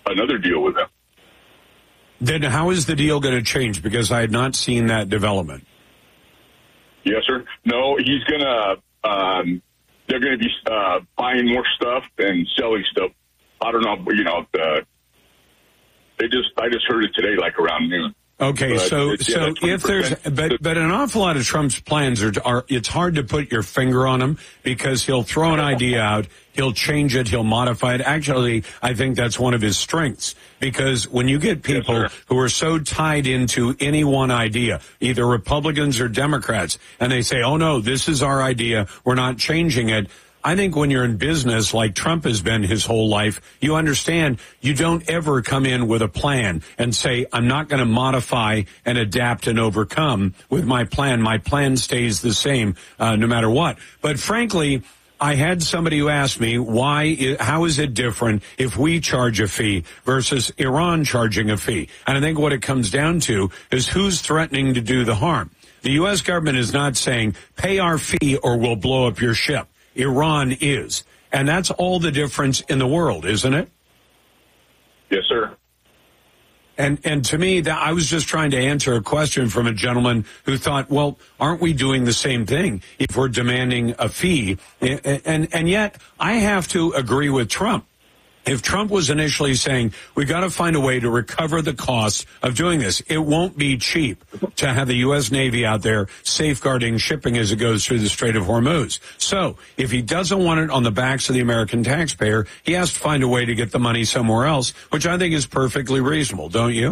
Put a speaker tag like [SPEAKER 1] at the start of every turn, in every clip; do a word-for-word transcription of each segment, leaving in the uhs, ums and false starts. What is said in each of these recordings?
[SPEAKER 1] another deal with them.
[SPEAKER 2] Then how is the deal going to change? Because I had not seen that development.
[SPEAKER 1] Yes, sir. No, he's going to, um, they're going to be uh, buying more stuff and selling stuff. I don't know, you know, the, they just, I just heard it today, like around noon.
[SPEAKER 2] Okay,
[SPEAKER 1] but
[SPEAKER 2] so
[SPEAKER 1] yeah,
[SPEAKER 2] so if there's, but but an awful lot of Trump's plans are, are, it's hard to put your finger on them because he'll throw an idea out, he'll change it, he'll modify it. Actually, I think that's one of his strengths because when you get people
[SPEAKER 1] yes,
[SPEAKER 2] who are so tied into any one idea, either Republicans or Democrats, and they say, oh no, this is our idea, we're not changing it. I think when you're in business, like Trump has been his whole life, you understand you don't ever come in with a plan and say, I'm not going to modify and adapt and overcome with my plan. My plan stays the same uh, no matter what. But frankly, I had somebody who asked me, why, how is it different if we charge a fee versus Iran charging a fee? And I think what it comes down to is who's threatening to do the harm. The U S government is not saying, pay our fee or we'll blow up your ship. Iran is. And that's all the difference in the world, isn't it?
[SPEAKER 1] Yes, sir.
[SPEAKER 2] And and to me, that I was just trying to answer a question from a gentleman who thought, well, aren't we doing the same thing if we're demanding a fee? And, and, and yet, I have to agree with Trump. If Trump was initially saying, we got to find a way to recover the cost of doing this, it won't be cheap to have the U S Navy out there safeguarding shipping as it goes through the Strait of Hormuz. So if he doesn't want it on the backs of the American taxpayer, he has to find a way to get the money somewhere else, which I think is perfectly reasonable, don't you?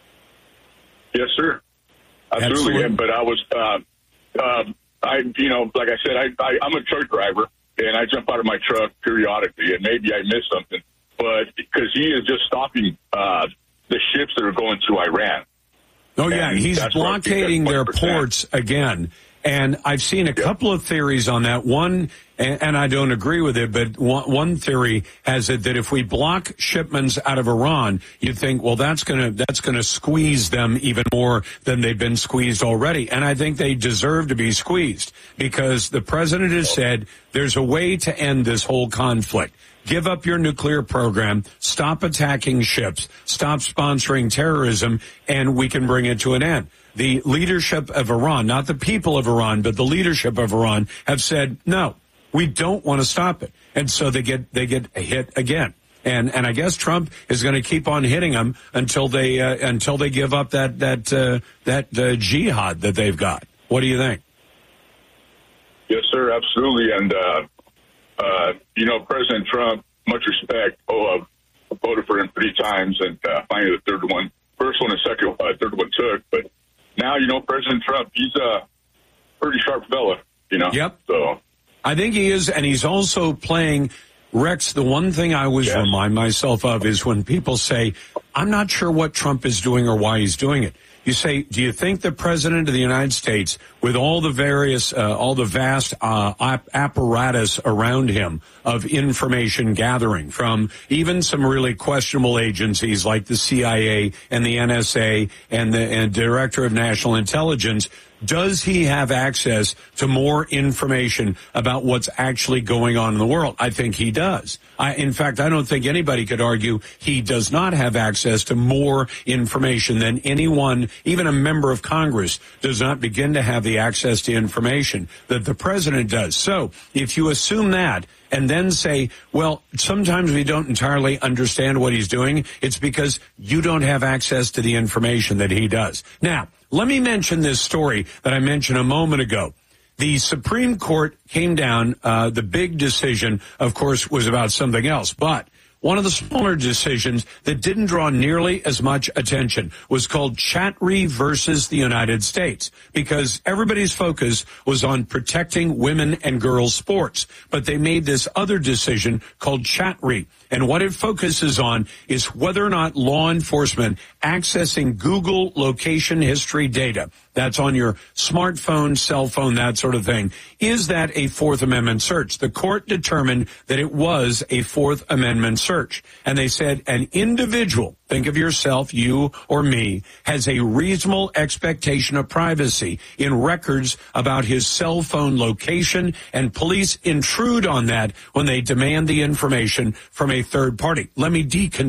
[SPEAKER 1] Yes, sir. Absolutely.
[SPEAKER 2] Absolutely.
[SPEAKER 1] Yeah, but I was, uh, uh, I, you know, like I said, I, I, I'm a truck driver, and I jump out of my truck periodically, and maybe I miss something. But because he is just stopping uh, the ships that are going to Iran.
[SPEAKER 2] Oh, yeah,
[SPEAKER 1] and
[SPEAKER 2] he's blockading their ports again. And I've seen a
[SPEAKER 1] yep.
[SPEAKER 2] couple of theories on that. One, and, and I don't agree with it, but one, one theory has it that if we block shipments out of Iran, you think, well, that's going to that's going to squeeze them even more than they've been squeezed already. And I think they deserve to be squeezed because the president has said there's a way to end this whole conflict. Give up your nuclear program, stop attacking ships, stop sponsoring terrorism, and we can bring it to an end. The leadership of Iran, not the people of Iran, but the leadership of Iran have said, no, we don't want to stop it. And so they get they get hit again. And and I guess Trump is going to keep on hitting them until they uh, until they give up that that uh, that uh, jihad that they've got. What do you think?
[SPEAKER 1] Yes, sir, absolutely. And uh Uh, you know, President Trump, much respect. Oh, I voted for him three times, and uh, finally the third one, first one and second, uh, third one took. But now, you know, President Trump, he's a pretty sharp fella, you know.
[SPEAKER 2] Yep.
[SPEAKER 1] So
[SPEAKER 2] I think he is, and he's also playing. Rex, the one thing I always
[SPEAKER 1] yes.
[SPEAKER 2] remind myself of is when people say, I'm not sure what Trump is doing or why he's doing it. You say, do you think the president of the United States, with all the various, uh, all the vast uh, ap- apparatus around him of information gathering from even some really questionable agencies like the C I A and the N S A and the and Director of National Intelligence, does he have access to more information about what's actually going on in the world? I think he does. I, in fact, I don't think anybody could argue he does not have access to more information than anyone, even a member of Congress, does not begin to have the access to information that the president does. So if you assume that and then say, well, sometimes we don't entirely understand what he's doing, it's because you don't have access to the information that he does. Now, let me mention this story that I mentioned a moment ago. The Supreme Court came down. Uh, the big decision, of course, was about something else. But one of the smaller decisions that didn't draw nearly as much attention was called Chatri versus the United States, because everybody's focus was on protecting women and girls' sports. But they made this other decision called Chatri. And what it focuses on is whether or not law enforcement accessing Google location history data, that's on your smartphone, cell phone, that sort of thing, is that a Fourth Amendment search? The court determined that it was a Fourth Amendment search. And they said an individual, think of yourself, you or me, has a reasonable expectation of privacy in records about his cell phone location, and police intrude on that when they demand the information from a third party. Let me deconstruct